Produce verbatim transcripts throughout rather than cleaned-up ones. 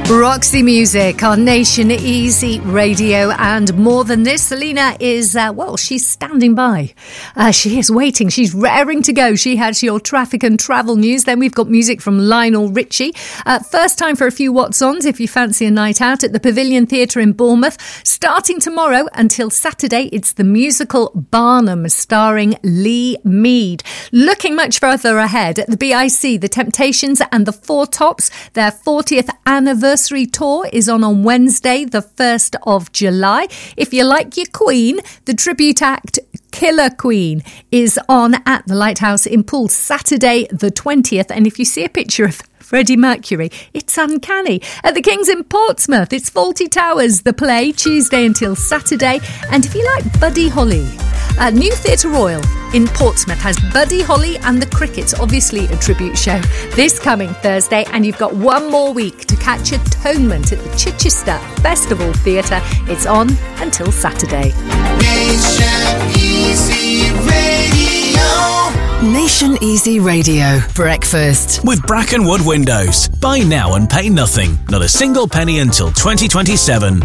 Roxy Music on Nation Easy Radio, and more than this, Selena is, uh, well, she's standing by. Uh, she is waiting. She's raring to go. She has your traffic and travel news. Then we've got music from Lionel Richie. Uh, first time for a few What's-Ons if you fancy a night out at the Pavilion Theatre in Bournemouth. Starting tomorrow until Saturday, it's the musical Barnum starring Lee Mead. Looking much further ahead, at the B I C, The Temptations and the Four Tops, their fortieth anniversary tour is on on Wednesday, the first of July. If you like your Queen, the tribute act Killer Queen is on at the Lighthouse in Poole Saturday the twentieth. And if you see a picture of Freddie Mercury, it's uncanny. At the King's in Portsmouth, it's Fawlty Towers, the play, Tuesday until Saturday. And if you like Buddy Holly, uh, New Theatre Royal in Portsmouth has Buddy Holly and the Crickets, obviously a tribute show, this coming Thursday. And you've got one more week to catch Atonement at the Chichester Festival Theatre. It's on until Saturday. Nation Easy Radio. Nation Easy Radio. Breakfast. With Brackenwood Windows. Buy now and pay nothing. Not a single penny until twenty twenty-seven.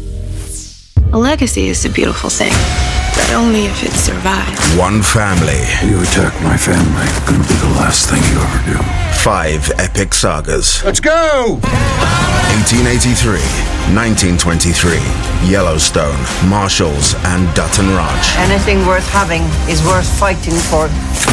A legacy is a beautiful thing, but only if it survives. One family. You attack my family, gonna be the last thing you ever do. Five epic sagas. Let's go! eighteen eighty-three, nineteen twenty-three, Yellowstone, Marshalls, and Dutton Ranch. Anything worth having is worth fighting for.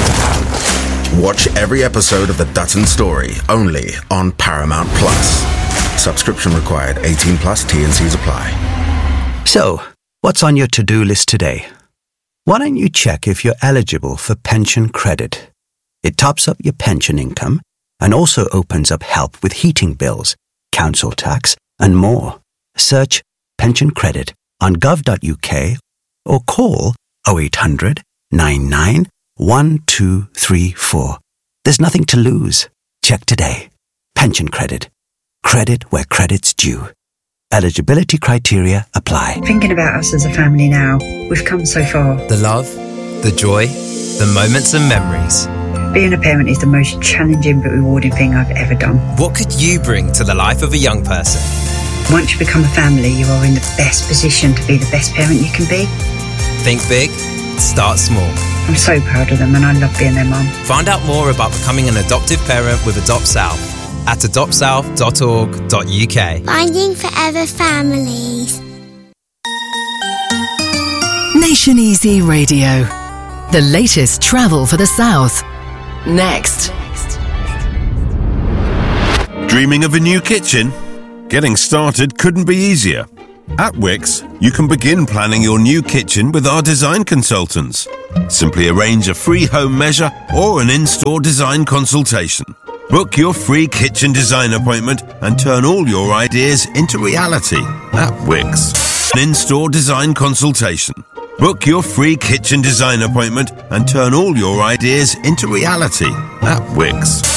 Watch every episode of The Dutton Story, only on Paramount Plus. Subscription required, eighteen plus, T and C's apply. So, what's on your to-do list today? Why don't you check if you're eligible for pension credit? It tops up your pension income and also opens up help with heating bills, council tax, and more. Search pension credit on gov dot U K or call oh eight hundred, nine nine, one two three four. There's nothing to lose. Check today. Pension credit. Credit where credit's due. Eligibility criteria apply. Thinking about us as a family now, we've come so far. The love, the joy, the moments and memories. Being a parent is the most challenging but rewarding thing I've ever done. What could you bring to the life of a young person? Once you become a family, you are in the best position to be the best parent you can be. Think big, start small. I'm so proud of them and I love being their mum. Find out more about becoming an adoptive parent with Adopt South at adopt south dot org dot U K. Finding Forever Families. Nation Easy Radio. The latest travel for the South. Next. Dreaming of a new kitchen? Getting started couldn't be easier. At Wickes, you can begin planning your new kitchen with our design consultants. Simply arrange a free home measure or an in-store design consultation. Book your free kitchen design appointment and turn all your ideas into reality at Wickes. An in-store design consultation. Book your free kitchen design appointment and turn all your ideas into reality at Wickes.